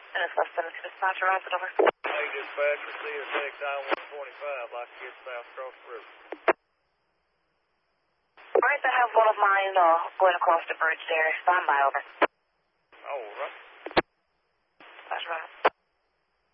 And it's less than a dispatch, rise it over. Hey, dispatcher, CSX I-125, like to get south across the river. Alright, I have one of mine going across the bridge there. Stand by, over.